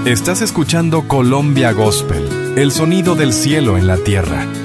Estás escuchando Colombia Gospel, el sonido del cielo en la tierra,